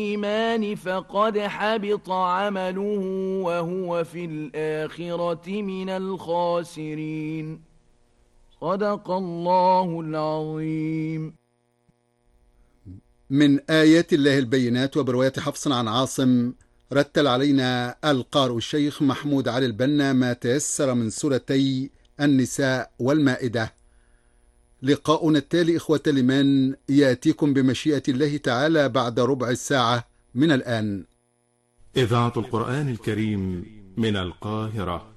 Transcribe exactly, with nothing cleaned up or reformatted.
الإيمان فقد حبط عمله وهو في الآخرة من الخاسرين. صدق الله العظيم. من آيات الله البينات. وبرواية حفص عن عاصم رتل علينا القارئ الشيخ محمود علي البنا ما تيسر من سورتي النساء والمائدة. لقاؤنا التالي إخوة الإيمان يأتيكم بمشيئة الله تعالى بعد ربع ساعة من الآن. إذاعة القرآن الكريم من القاهرة.